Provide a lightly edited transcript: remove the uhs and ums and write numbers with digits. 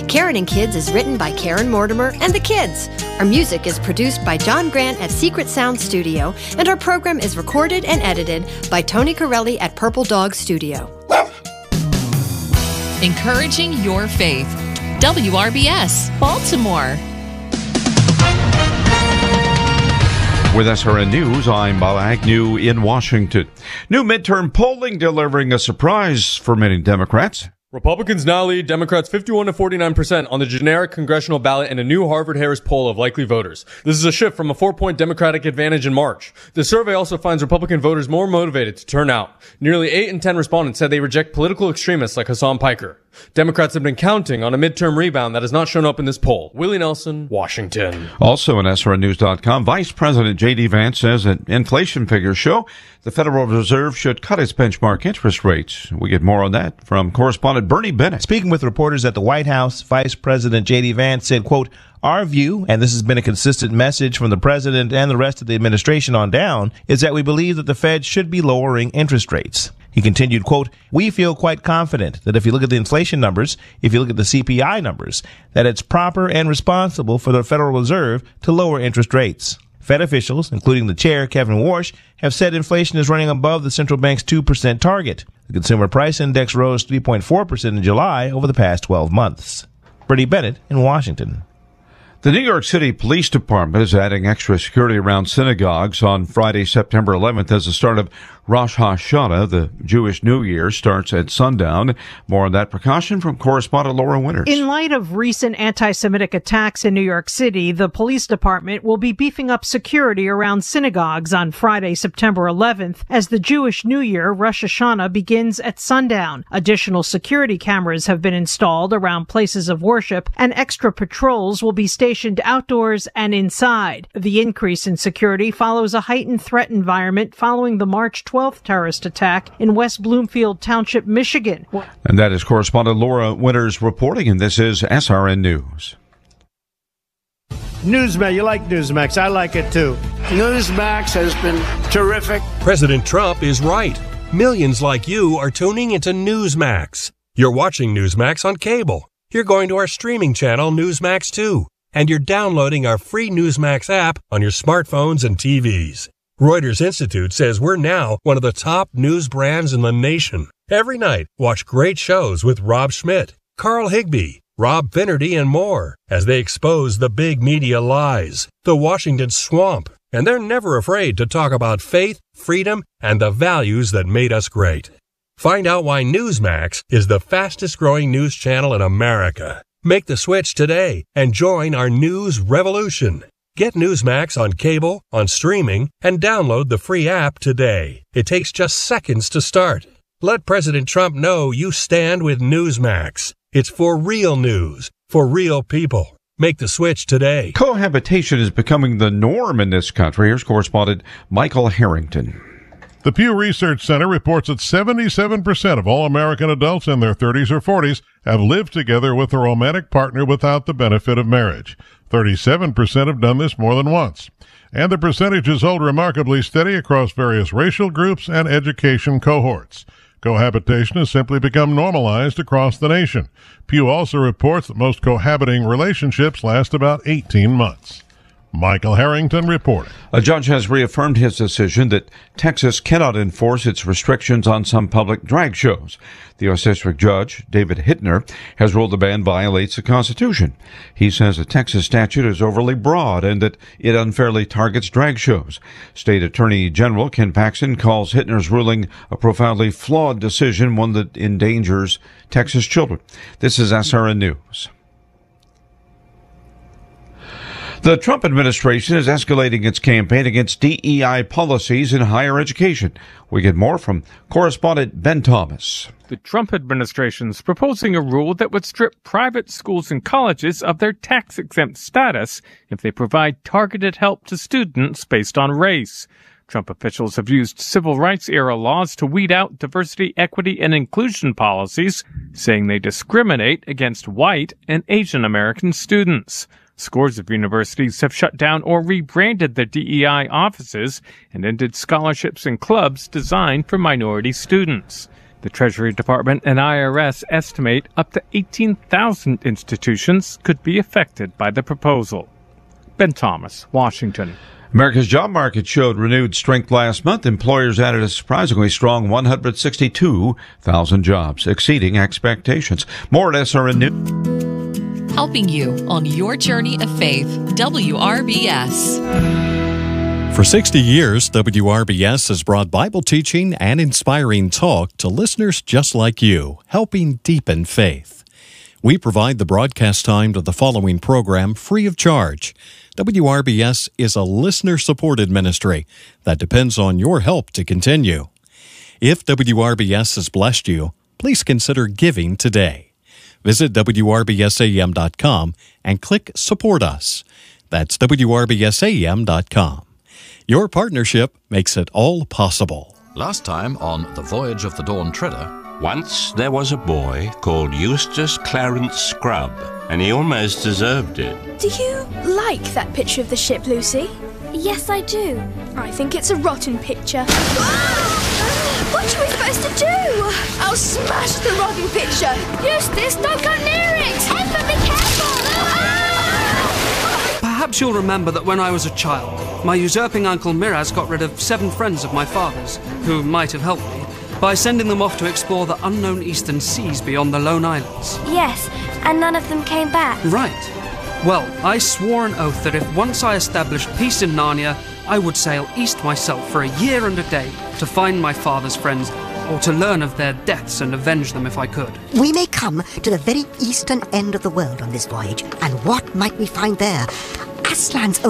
Karen and Kids is written by Karen Mortimer and the kids. Our music is produced by John Grant at Secret Sound Studio, and our program is recorded and edited by Tony Corelli at Purple Dog Studio. Encouraging your faith. WRBS, Baltimore. With SRN News, I'm Bob Agnew in Washington. New midterm polling delivering a surprise for many Democrats. Republicans now lead Democrats 51 to 49% on the generic congressional ballot in a new Harvard-Harris poll of likely voters. This is a shift from a 4-point Democratic advantage in March. The survey also finds Republican voters more motivated to turn out. Nearly 8 in 10 respondents said they reject political extremists like Hassan Piker. Democrats have been counting on a midterm rebound that has not shown up in this poll. Willie Nelson, Washington. Also on SRNnews.com, Vice President J.D. Vance says that inflation figures show the Federal Reserve should cut its benchmark interest rates. We get more on that from correspondent Bernie Bennett. Speaking with reporters at the White House, Vice President J.D. Vance said, quote, "Our view, and this has been a consistent message from the president and the rest of the administration on down, is that we believe that the Fed should be lowering interest rates." He continued, quote, "We feel quite confident that if you look at the inflation numbers, if you look at the CPI numbers, that it's proper and responsible for the Federal Reserve to lower interest rates." Fed officials, including the chair, Kevin Warsh, have said inflation is running above the central bank's 2% target. The Consumer Price Index rose 3.4% in July over the past 12 months. Bernie Bennett in Washington. The New York City Police Department is adding extra security around synagogues on Friday, September 11th as the start of Rosh Hashanah. The Jewish New Year starts at sundown. More on that precaution from correspondent Laura Winters. In light of recent anti-Semitic attacks in New York City, the police department will be beefing up security around synagogues on Friday, September 11th, as the Jewish New Year, Rosh Hashanah, begins at sundown. Additional security cameras have been installed around places of worship, and extra patrols will be stationed outdoors and inside. The increase in security follows a heightened threat environment following the March 12th terrorist attack in West Bloomfield Township, Michigan. And that is correspondent Laura Winters reporting, and this is SRN News. Newsmax, you like Newsmax. I like it too. Newsmax has been terrific. President Trump is right. Millions like you are tuning into Newsmax. You're watching Newsmax on cable. You're going to our streaming channel, Newsmax 2. And you're downloading our free Newsmax app on your smartphones and TVs. Reuters Institute says we're now one of the top news brands in the nation. Every night, watch great shows with Rob Schmidt, Carl Higbie, Rob Finnerty, and more as they expose the big media lies, the Washington swamp. And they're never afraid to talk about faith, freedom, and the values that made us great. Find out why Newsmax is the fastest growing news channel in America. Make the switch today and join our news revolution. Get Newsmax on cable, on streaming, and download the free app today. It takes just seconds to start. Let President Trump know you stand with Newsmax. It's for real news, for real people. Make the switch today. Cohabitation is becoming the norm in this country. Here's correspondent Michael Harrington. The Pew Research Center reports that 77% of all American adults in their 30s or 40s have lived together with a romantic partner without the benefit of marriage. 37% have done this more than once. And the percentages hold remarkably steady across various racial groups and education cohorts. Cohabitation has simply become normalized across the nation. Pew also reports that most cohabiting relationships last about 18 months. Michael Harrington reporting. A judge has reaffirmed his decision that Texas cannot enforce its restrictions on some public drag shows. The U.S. District Judge, David Hittner, has ruled the ban violates the Constitution. He says the Texas statute is overly broad and that it unfairly targets drag shows. State Attorney General Ken Paxton calls Hittner's ruling a profoundly flawed decision, one that endangers Texas children. This is SRN News. The Trump administration is escalating its campaign against DEI policies in higher education. We get more from correspondent Ben Thomas. The Trump administration is proposing a rule that would strip private schools and colleges of their tax-exempt status if they provide targeted help to students based on race. Trump officials have used civil rights-era laws to weed out diversity, equity, and inclusion policies, saying they discriminate against white and Asian American students. Scores of universities have shut down or rebranded their DEI offices and ended scholarships and clubs designed for minority students. The Treasury Department and IRS estimate up to 18,000 institutions could be affected by the proposal. Ben Thomas, Washington. America's job market showed renewed strength last month. Employers added a surprisingly strong 162,000 jobs, exceeding expectations. More at SRN News. Helping you on your journey of faith. WRBS. For 60 years, WRBS has brought Bible teaching and inspiring talk to listeners just like you, helping deepen faith. We provide the broadcast time to the following program free of charge. WRBS is a listener-supported ministry that depends on your help to continue. If WRBS has blessed you, please consider giving today. Visit WRBSAM.com and click Support Us. That's WRBSAM.com. Your partnership makes it all possible. Last time on The Voyage of the Dawn Treader. Once there was a boy called Eustace Clarence Scrubb, and he almost deserved it. Do you like that picture of the ship, Lucy? Yes, I do. I think it's a rotten picture. What are we supposed to do? I'll smash the rotten picture. Eustace, don't go near it. Emma, be careful! Perhaps you'll remember that when I was a child, my usurping Uncle Miraz got rid of 7 friends of my father's, who might have helped me, by sending them off to explore the unknown eastern seas beyond the Lone Islands. Yes, and none of them came back. Right. Well, I swore an oath that if once I established peace in Narnia, I would sail east myself for a year and a day to find my father's friends, or to learn of their deaths and avenge them if I could. We may come to the very eastern end of the world on this voyage, and what might we find there? Aslan's